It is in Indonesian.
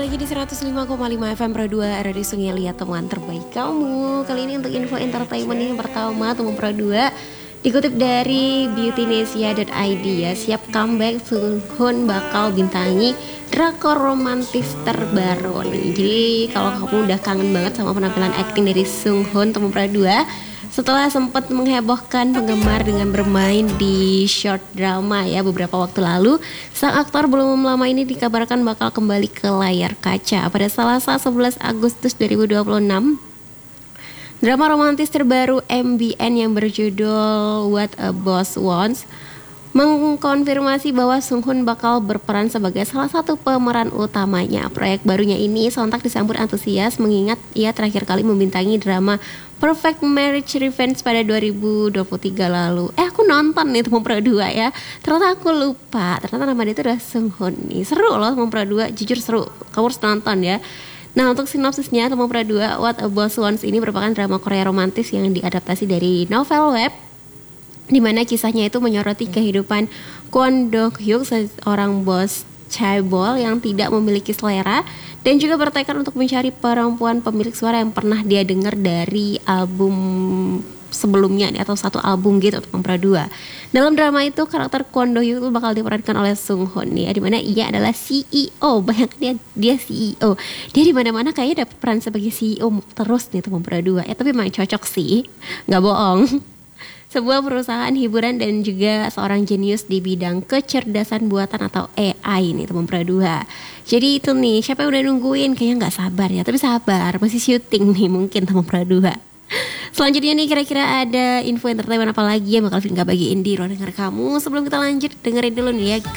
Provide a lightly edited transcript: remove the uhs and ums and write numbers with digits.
lagi di 105,5 FM Pro 2 Radio Sungai Liat, temuan terbaik kamu. Kali ini untuk info entertainment yang pertama, temuan Pro 2 dikutip dari beautynesia.id ya. Siap comeback, Sung Hoon bakal bintangi drakor romantis terbaru nih. Jadi kalau kamu udah kangen banget sama penampilan acting dari Sung Hoon, temuan Pro 2 setelah sempat menghebohkan penggemar dengan bermain di short drama ya beberapa waktu lalu, sang aktor belum lama ini dikabarkan bakal kembali ke layar kaca pada Selasa 11 Agustus 2026. Drama romantis terbaru MBN yang berjudul What a Boss Wants mengkonfirmasi bahwa Sung Hoon bakal berperan sebagai salah satu pemeran utamanya. Proyek barunya ini sontak disambut antusias mengingat ia terakhir kali membintangi drama Perfect Marriage Revenge pada 2023 lalu. Aku nonton nih Temuan Pro 2 ya. Ternyata aku lupa, ternyata nama dia itu adalah Sung Hoon nih. Seru loh Temuan Pro 2, jujur seru. Kamu harus nonton ya. Nah, untuk sinopsisnya, Temuan Pro 2 What a Boss Wants ini merupakan drama Korea romantis yang diadaptasi dari novel web, di mana kisahnya itu menyoroti kehidupan Kwon Do Hyuk, seorang bos chaebol yang tidak memiliki selera dan juga bertekad untuk mencari perempuan pemilik suara yang pernah dia dengar dari album sebelumnya atau satu album gitu untuk Pro 2. Dalam drama itu karakter Kwon Do Hyuk itu bakal diperankan oleh Sung Hoon ya, di mana ia adalah CEO. Bayangkan dia CEO. Dia di mana-mana kayaknya dapat peran sebagai CEO terus nih Pro 2. Ya tapi memang cocok sih, nggak bohong. Sebuah perusahaan hiburan dan juga seorang jenius di bidang kecerdasan buatan atau AI nih teman Pro 2. Jadi itu nih, siapa yang udah nungguin kayaknya nggak sabar ya, tapi sabar, masih syuting nih mungkin teman Pro 2. Selanjutnya nih kira-kira ada info entertainment apa lagi yang bakal Vinka bagiin di ruang denger kamu. Sebelum kita lanjut, dengerin dulu nih ya